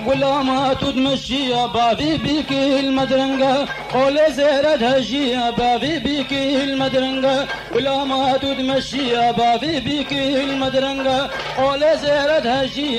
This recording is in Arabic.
ولا ما تمشي بافي بك المدرنقة قول زيرد هجي بافي بك المدرنقة ولا ما تمشي بافي بك المدرنقة قول زيرد هجي